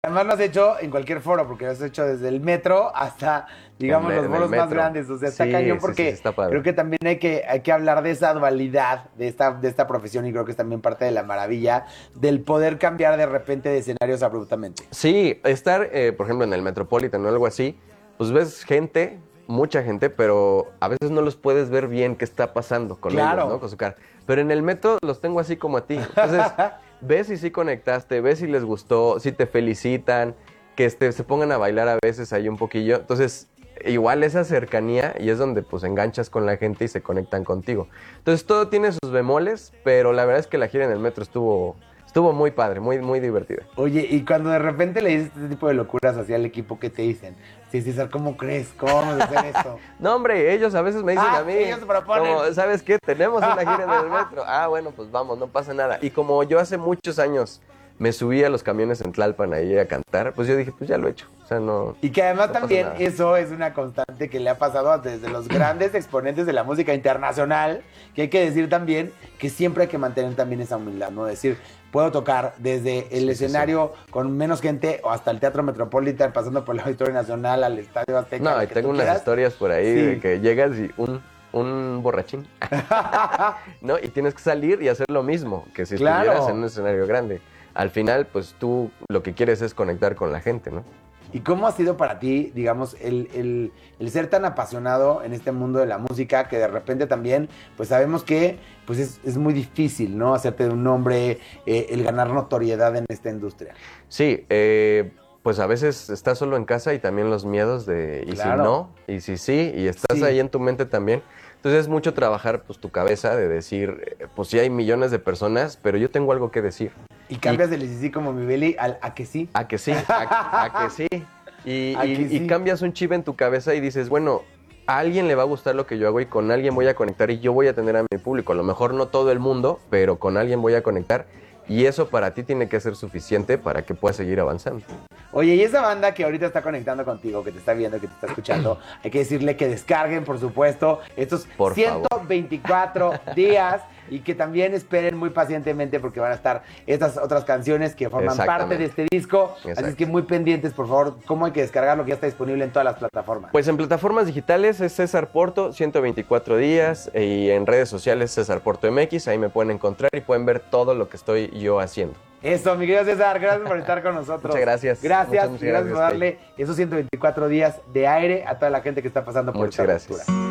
Además lo has hecho en cualquier foro, porque lo has hecho desde el metro hasta, digamos, los En el foros más metro. grandes. O sea, está Sí, cañón sí, porque está padre. creo que también hay que hablar de esa dualidad de esta profesión y creo que es también parte de la maravilla del poder cambiar de repente de escenarios abruptamente. Sí, estar, por ejemplo, en el Metropolitan o algo así, pues ves gente, mucha gente, pero a veces no los puedes ver bien qué está pasando con Claro. ellos, ¿no? Con su cara. Pero en el metro los tengo así como a ti. Entonces, ves si sí conectaste, ves si les gustó, si te felicitan, que se pongan a bailar a veces ahí un poquillo. Entonces, igual esa cercanía y es donde pues enganchas con la gente y se conectan contigo. Entonces, todo tiene sus bemoles, pero la verdad es que la gira en el metro estuvo muy padre, muy, muy divertida. Oye, y cuando de repente le dices este tipo de locuras hacia el equipo, ¿qué te dicen? Sí, César, ¿cómo crees? ¿Cómo vamos a hacer esto? No, hombre, ellos a veces me dicen a mí, ellos se proponen. como, ¿sabes qué? Tenemos una gira en el metro. Ah, bueno, pues vamos, no pasa nada. Y como yo hace muchos años me subí a los camiones en Tlalpan ahí a cantar, pues yo dije, pues ya lo he hecho. O sea, no. Y que además no pasa también nada. eso es una constante que le ha pasado desde los grandes exponentes de la música internacional, que hay que decir también que siempre hay que mantener también esa humildad, ¿no? Decir, puedo tocar desde el escenario con menos gente o hasta el Teatro Metropolitan, pasando por el Auditorio Nacional, al Estadio Azteca. No, lo y que tengo tú unas quieras. historias por ahí Sí. de que llegas y un borrachín, ¿no? Y tienes que salir y hacer lo mismo que si Claro. estuvieras en un escenario grande. Al final, pues tú lo que quieres es conectar con la gente, ¿no? ¿Y cómo ha sido para ti, digamos, el ser tan apasionado en este mundo de la música que de repente también, pues sabemos que pues es muy difícil, ¿no? Hacerte de un nombre, el ganar notoriedad en esta industria. Sí, pues a veces estás solo en casa y también los miedos de y Claro. si no, y si sí, y estás Sí. ahí en tu mente también. Entonces es mucho trabajar pues tu cabeza de decir, pues sí hay millones de personas, pero yo tengo algo que decir. Y cambias del sí como mi Beli al a que sí. A que sí, a que sí. Y, A que y sí. cambias un chip en tu cabeza y dices, bueno, a alguien le va a gustar lo que yo hago y con alguien voy a conectar y yo voy a tener a mi público. A lo mejor no todo el mundo, pero con alguien voy a conectar. Y eso para ti tiene que ser suficiente para que puedas seguir avanzando. Oye, y esa banda que ahorita está conectando contigo, que te está viendo, que te está escuchando, hay que decirle que descarguen, por supuesto, estos Por favor. 124 días y que también esperen muy pacientemente porque van a estar estas otras canciones que forman parte de este disco. Así Exacto. es que muy pendientes, por favor, cómo hay que descargarlo, que ya está disponible en todas las plataformas. Pues en plataformas digitales es César Porto, 124 días, y en redes sociales César Porto MX, ahí me pueden encontrar y pueden ver todo lo que estoy yo haciendo. Eso, mi querido César, gracias por estar con nosotros. Muchas gracias. Gracias, Muchas y gracias por gracias, darle esos 124 días de aire a toda la gente que está pasando por Muchas esta gracias. ruptura.